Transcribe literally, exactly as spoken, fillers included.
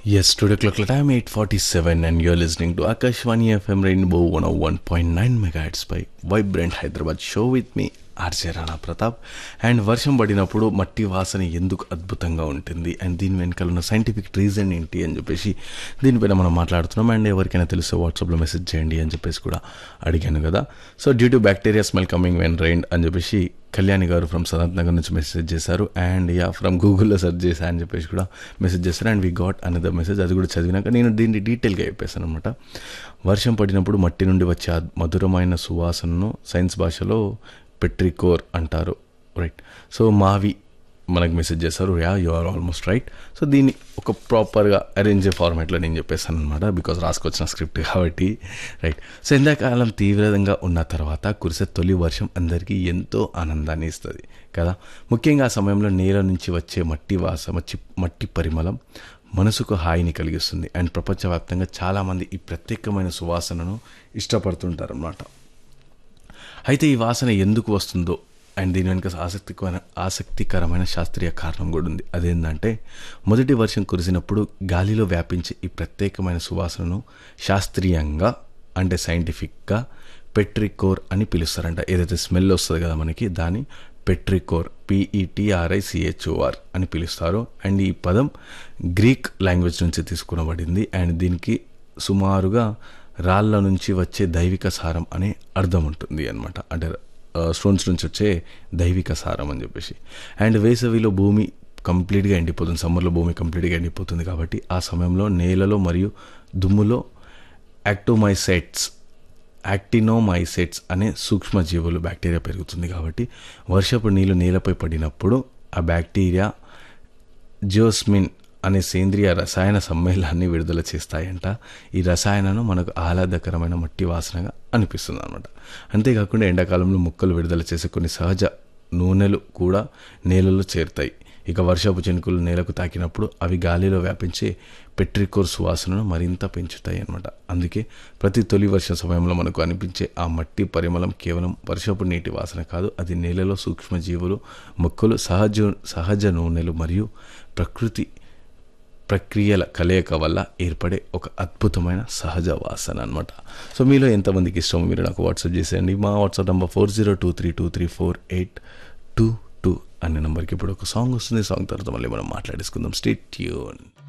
Yes, today clock time eight forty-seven and you're listening to Akashvani F M Rainbow one oh one point nine megahertz by Vibrant Hyderabad show with me RJ Rana Pratap. And వర్షం పడినప్పుడు మట్టి వాసన ఎందుకు అద్భుతంగా ఉంటుంది and దీని వెనకాల ఉన్న సైంటిఫిక్ రీజన్ ఏంటి అని చెప్పేసి దీనిపైన మనం మాట్లాడుతున్నాం. అండ్ ఎవరికైనా తెలిస్తే వాట్సాప్లో మెసేజ్ చేయండి అని చెప్పేసి కూడా అడిగాను కదా. So due to bacteria smell coming when rain అని చెప్పేసి కళ్యాణి గారు ఫ్రమ్ సనత్ నగర్ నుంచి మెసేజ్ చేశారు. అండ్ యా ఫ్రమ్ గూగుల్లో సెర్చ్ చేశా అని చెప్పేసి కూడా మెసేజ్ చేశారు. And we got another message, అది కూడా చదివినాక నేను దీన్ని డీటెయిల్గా చెప్పేశాను అనమాట. వర్షం పడినప్పుడు మట్టి నుండి వచ్చే ఆ మధురమైన సువాసనను సైన్స్ భాషలో పెట్రికోర్ అంటారు, రైట్. సో మావి మనకు మెసేజ్ చేస్తారు, yeah you are almost right. So దీన్ని ఒక ప్రాపర్గా అరేంజ్ ఫార్మాట్లో నేను చెప్పేస్తాను అనమాట, బికాజ్ రాసుకొచ్చిన స్క్రిప్ట్ కాబట్టి, రైట్. సో ఎండాకాలం తీవ్రంగా ఉన్న తర్వాత కురిసే తొలి వర్షం అందరికీ ఎంతో ఆనందాన్ని ఇస్తుంది కదా. ముఖ్యంగా ఆ సమయంలో నేల నుంచి వచ్చే మట్టి వాస మట్టి మట్టి పరిమళం మనసుకు హాయిని కలిగిస్తుంది. అండ్ ప్రపంచవ్యాప్తంగా చాలామంది ఈ ప్రత్యేకమైన సువాసనను ఇష్టపడుతుంటారు అన్నమాట. అయితే ఈ వాసన ఎందుకు వస్తుందో అండ్ దీని వెనుక ఆసక్తికరమైన ఆసక్తికరమైన శాస్త్రీయ కారణం కూడా ఉంది. అదేంటంటే మొదటి వర్షం కురిసినప్పుడు గాలిలో వ్యాపించే ఈ ప్రత్యేకమైన సువాసనను శాస్త్రీయంగా అంటే సైంటిఫిక్గా పెట్రికోర్ అని పిలుస్తారంట. ఏదైతే స్మెల్ వస్తుంది కదా మనకి, దాన్ని పెట్రికోర్ పిఈటిఆర్ఐసిహెచ్ఓఆర్ అని పిలుస్తారు. అండ్ ఈ పదం గ్రీక్ లాంగ్వేజ్ నుంచి తీసుకునబడింది. అండ్ దీనికి సుమారుగా రాళ్ళ నుంచి వచ్చే దైవిక సారం అనే అర్థం ఉంటుంది అనమాట. అంటే స్టోన్స్ నుంచి వచ్చే దైవిక సారం అని చెప్పేసి. అండ్ వేసవిలో భూమి కంప్లీట్గా ఎండిపోతుంది, సమ్మర్లో భూమి కంప్లీట్గా ఎండిపోతుంది కాబట్టి ఆ సమయంలో నేలలో మరియు దుమ్ములో యాక్టోమైసైట్స్ యాక్టినోమైసైట్స్ అనే సూక్ష్మజీవులు బ్యాక్టీరియా పెరుగుతుంది. కాబట్టి వర్షపు నీళ్ళు నేలపై పడినప్పుడు ఆ బ్యాక్టీరియా జియోస్మిన్ అనే సేంద్రియ రసాయన సమ్మేళనాన్ని విడుదల చేస్తాయంట. ఈ రసాయనను మనకు ఆహ్లాదకరమైన మట్టి వాసనగా అనిపిస్తుంది అనమాట. అంతేకాకుండా ఎండాకాలంలో మొక్కలు విడుదల చేసే కొన్ని సహజ నూనెలు కూడా నేలలో చేరుతాయి. ఇక వర్షపు చినుకులు నేలకు తాకినప్పుడు అవి గాలిలో వ్యాపించే పెట్రికోర్ సువాసనను మరింత పెంచుతాయి అన్నమాట. అందుకే ప్రతి తొలి వర్ష సమయంలో మనకు అనిపించే ఆ మట్టి పరిమళం కేవలం వర్షపు నీటి వాసన కాదు, అది నేలలో సూక్ష్మజీవులు, మొక్కలు, సహజ సహజ నూనెలు మరియు ప్రకృతి ప్రక్రియల కలయిక వల్ల ఏర్పడే ఒక అద్భుతమైన సహజ వాసన అనమాట. సో మీలో ఎంతమందికి ఇష్టమో మీరు నాకు వాట్సాప్ చేసేయండి. మా WhatsApp number four zero two three two three four eight two two అనే నెంబర్కి ఇప్పుడు ఒక సాంగ్ వస్తుంది. సాంగ్ తర్వాత మళ్ళీ మనం మాట్లాడేసుకుందాం. Stay tune.